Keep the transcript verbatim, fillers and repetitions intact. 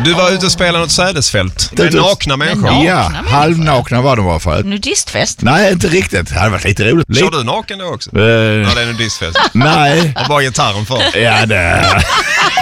Du var ute och spelade något sädesfält med nakna människor. Ja, halvnakna var de i alla fall. Nudistfest? Nej, inte riktigt. Det hade varit lite roligt. Kör du naken då också? Uh, ja, det är nudistfest. Nej. Och bara gitarren för. Ja, det